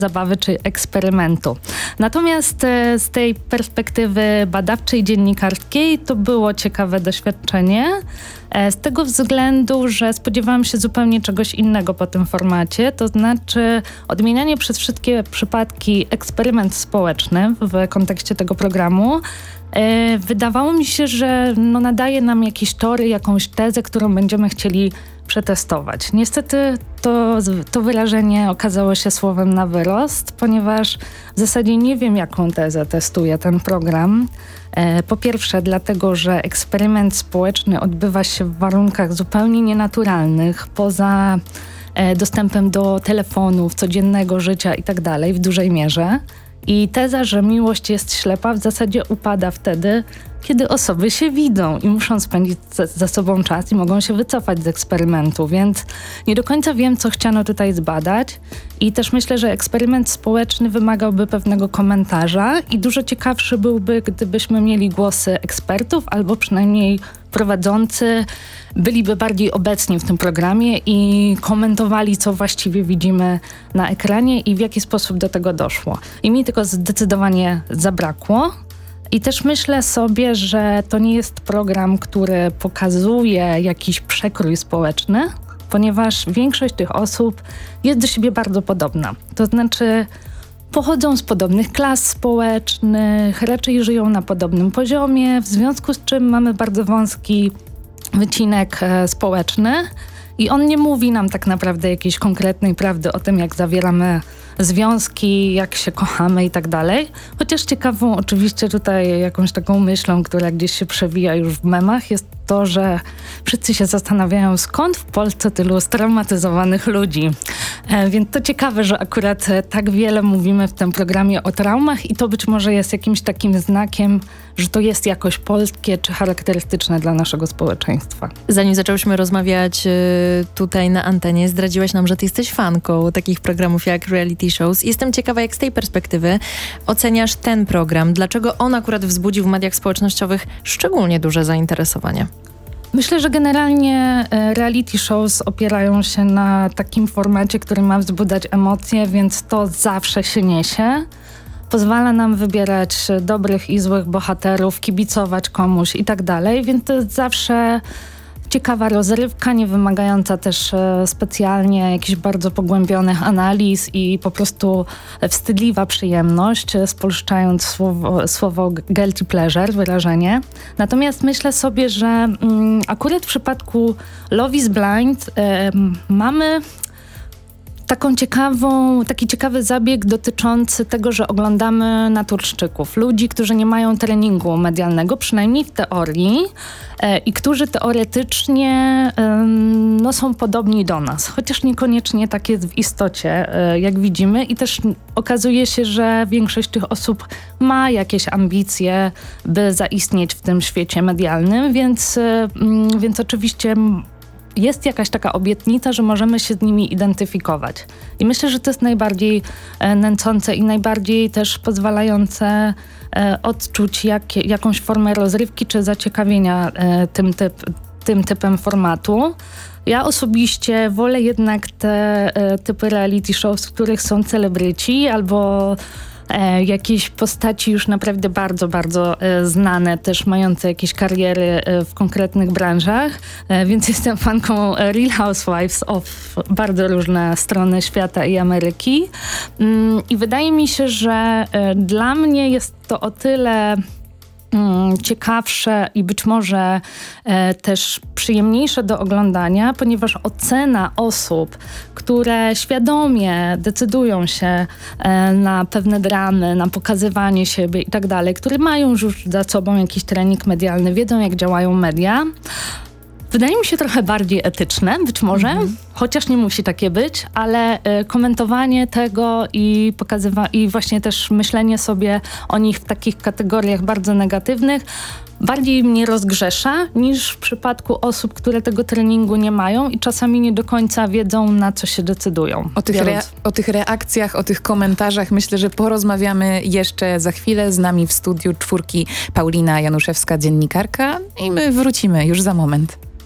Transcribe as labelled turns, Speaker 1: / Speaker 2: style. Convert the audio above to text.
Speaker 1: zabawy czy eksperymentu. Natomiast z tej perspektywy badawczej, dziennikarskiej to było ciekawe doświadczenie. Z tego względu, że spodziewałam się zupełnie czegoś innego po tym formacie, to znaczy odmienianie przez wszystkie przypadki eksperyment społeczny w kontekście tego programu. Wydawało mi się, że nadaje nam jakieś tory, jakąś tezę, którą będziemy chcieli przetestować. Niestety to wyrażenie okazało się słowem na wyrost, ponieważ w zasadzie nie wiem, jaką tezę testuje ten program. Po pierwsze dlatego, że eksperyment społeczny odbywa się w warunkach zupełnie nienaturalnych, poza dostępem do telefonów, codziennego życia i tak dalej w dużej mierze. I teza, że miłość jest ślepa, w zasadzie upada wtedy, kiedy osoby się widzą i muszą spędzić ze sobą czas i mogą się wycofać z eksperymentu, więc nie do końca wiem, co chciano tutaj zbadać i też myślę, że eksperyment społeczny wymagałby pewnego komentarza i dużo ciekawszy byłby, gdybyśmy mieli głosy ekspertów albo przynajmniej prowadzący byliby bardziej obecni w tym programie i komentowali, co właściwie widzimy na ekranie i w jaki sposób do tego doszło. I mi tego zdecydowanie zabrakło. I też myślę sobie, że to nie jest program, który pokazuje jakiś przekrój społeczny, ponieważ większość tych osób jest do siebie bardzo podobna. To znaczy pochodzą z podobnych klas społecznych, raczej żyją na podobnym poziomie, w związku z czym mamy bardzo wąski wycinek społeczny i on nie mówi nam tak naprawdę jakiejś konkretnej prawdy o tym, jak zawieramy związki, jak się kochamy i tak dalej. Chociaż ciekawą oczywiście tutaj jakąś taką myślą, która gdzieś się przewija już w memach, jest to, że wszyscy się zastanawiają, skąd w Polsce tylu straumatyzowanych ludzi. Więc to ciekawe, że akurat tak wiele mówimy w tym programie o traumach i to być może jest jakimś takim znakiem, że to jest jakoś polskie czy charakterystyczne dla naszego społeczeństwa.
Speaker 2: Zanim zaczęłyśmy rozmawiać tutaj na antenie, zdradziłaś nam, że ty jesteś fanką takich programów jak reality shows. Jestem ciekawa, jak z tej perspektywy oceniasz ten program. Dlaczego on akurat wzbudził w mediach społecznościowych szczególnie duże zainteresowanie?
Speaker 1: Myślę, że generalnie reality shows opierają się na takim formacie, który ma wzbudzać emocje, więc to zawsze się niesie. Pozwala nam wybierać dobrych i złych bohaterów, kibicować komuś i tak dalej, więc to jest zawsze ciekawa rozrywka, nie wymagająca też specjalnie jakichś bardzo pogłębionych analiz i po prostu wstydliwa przyjemność, spolszczając słowo guilty pleasure, wyrażenie. Natomiast myślę sobie, że akurat w przypadku Love is Blind mamy taki ciekawy zabieg dotyczący tego, że oglądamy naturszczyków, ludzi, którzy nie mają treningu medialnego, przynajmniej w teorii, i którzy teoretycznie są podobni do nas, chociaż niekoniecznie tak jest w istocie, jak widzimy, i też okazuje się, że większość tych osób ma jakieś ambicje, by zaistnieć w tym świecie medialnym, więc oczywiście jest jakaś taka obietnica, że możemy się z nimi identyfikować. I myślę, że to jest najbardziej nęcące i najbardziej też pozwalające odczuć jakąś formę rozrywki czy zaciekawienia tym typem formatu. Ja osobiście wolę jednak te typy reality shows, w których są celebryci albo jakieś postaci już naprawdę bardzo, bardzo znane, też mające jakieś kariery w konkretnych branżach, więc jestem fanką Real Housewives of bardzo różne strony świata i Ameryki. I wydaje mi się, że dla mnie jest to o tyle ciekawsze i być może też przyjemniejsze do oglądania, ponieważ ocena osób, które świadomie decydują się na pewne dramy, na pokazywanie siebie i tak dalej, które mają już za sobą jakiś trening medialny, wiedzą, jak działają media, wydaje mi się trochę bardziej etyczne, być może, chociaż nie musi takie być, ale komentowanie tego i i właśnie też myślenie sobie o nich w takich kategoriach bardzo negatywnych bardziej mnie rozgrzesza niż w przypadku osób, które tego treningu nie mają i czasami nie do końca wiedzą, na co się decydują.
Speaker 3: O tych reakcjach, o tych komentarzach myślę, że porozmawiamy jeszcze za chwilę. Z nami w studiu czwórki Paulina Januszewska, dziennikarka, i my wrócimy już za moment.